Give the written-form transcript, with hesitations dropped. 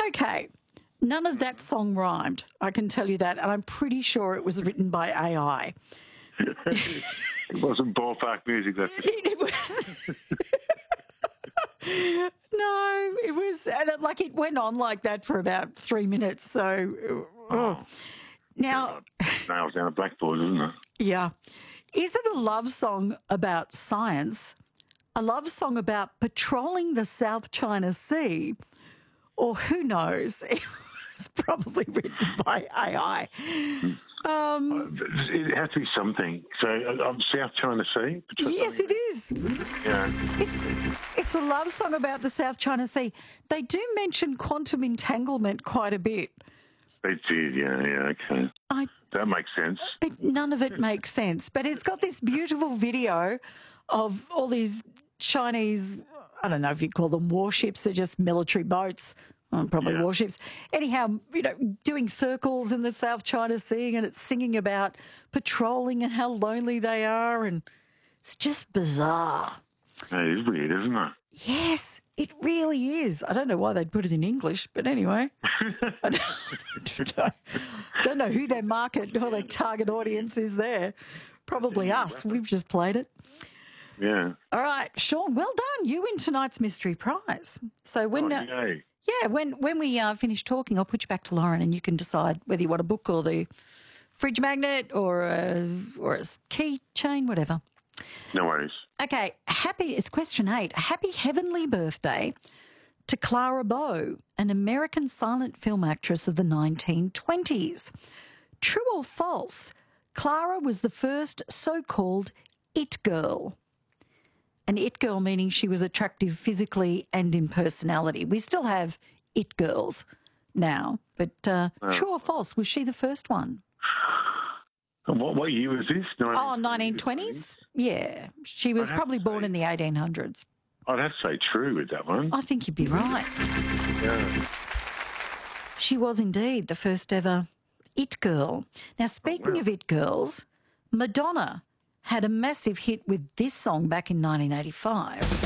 Okay, none of that song rhymed, I can tell you that, and I'm pretty sure it was written by AI. It wasn't ballpark music, that's for sure. It was... No, it was, and it went on like that for about 3 minutes, so... Now... Nails down a blackboard, isn't it? Yeah. Is it a love song about science, a love song about patrolling the South China Sea, or who knows? It was probably written by AI. It has to be something. So, South China Sea? Yes, it is. Yeah. It's a love song about the South China Sea. They do mention quantum entanglement quite a bit. They did, yeah, okay. That makes sense. None of it makes sense, but it's got this beautiful video of all these Chinese, I don't know if you call them warships, they're just military boats, probably warships. Anyhow, doing circles in the South China Sea, and it's singing about patrolling and how lonely they are, and it's just bizarre. It is weird, isn't it? Yes, it really is. I don't know why they'd put it in English, but anyway. I don't know who their market or their target audience is there. Probably us. We've just played it. Yeah. All right, Sean, well done. You win tonight's mystery prize. So when when we finish talking, I'll put you back to Lauren and you can decide whether you want a book or the fridge magnet or a keychain, whatever. No worries. Okay, it's question 8. Happy heavenly birthday to Clara Bow, an American silent film actress of the 1920s. True or false, Clara was the first so-called it girl. An it girl meaning she was attractive physically and in personality. We still have it girls now, but true or false, was she the first one? And what year was this? 1920s? Yeah. She was probably born in the 1800s. I'd have to say true with that one. I think you'd be right. Yeah. She was indeed the first ever it girl. Now, speaking of it girls, Madonna had a massive hit with this song back in 1985.